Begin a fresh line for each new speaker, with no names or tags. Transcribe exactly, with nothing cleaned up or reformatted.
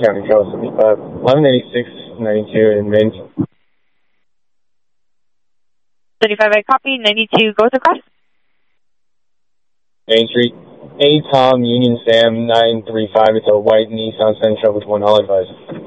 County Coast. Uh, eleven eighty-six ninety-two in Mint.
thirty-five, I copy. ninety-two goes across.
Main Street. A Tom Union Sam nine three five. It's a white Nissan Sentra with one All Advisor.